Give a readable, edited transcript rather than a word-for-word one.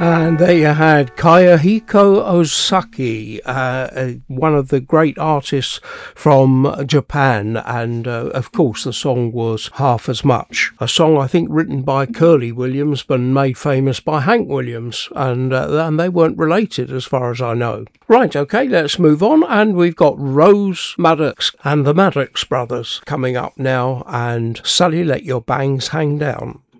And there you had Kaihiko Osaki, one of the great artists from Japan, and of course the song was Half as Much, a song I think written by Curly Williams but made famous by Hank Williams, and they weren't related as far as I know. Right, okay, let's move on, and we've got Rose Maddox and the Maddox Brothers coming up now, and Sally, Let Your Bangs Hang Down.